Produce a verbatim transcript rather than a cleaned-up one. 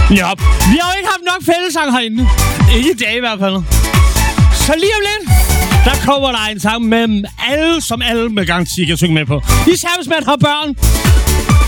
Ja, vi har jo ikke haft nok fællesang herinde. Ikke i dag i hvert fald. Så lige om lidt, der kommer der en sang med alle, som alle med garanti kan synge med på. Især hvis man har børn.